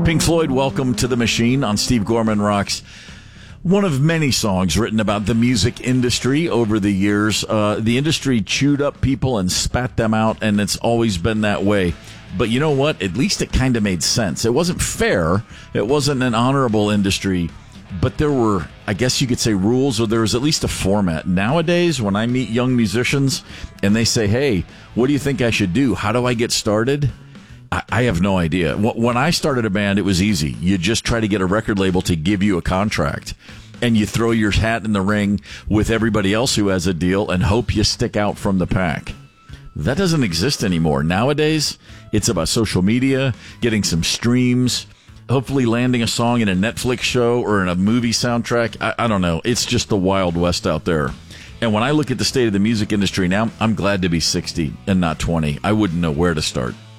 Pink Floyd, Welcome to the Machine on Steve Gorman Rocks. One of many songs written about the music industry over the years. The industry chewed up people and spat them out, and it's always been that way. But you know what? At least it kind of made sense. It wasn't fair. It wasn't an honorable industry. But there were, I guess you could say, rules, or there was at least a format. Nowadays, when I meet young musicians and they say, hey, what do you think I should do? How do I get started? I have no idea. When I started a band, it was easy. You just try to get a record label to give you a contract, and you throw your hat in the ring with everybody else who has a deal and hope you stick out from the pack. That doesn't exist anymore. Nowadays, it's about social media, getting some streams, hopefully landing a song in a Netflix show or in a movie soundtrack. I don't know. It's just the Wild West out there. And when I look at the state of the music industry now, I'm glad to be 60 and not 20. I wouldn't know where to start.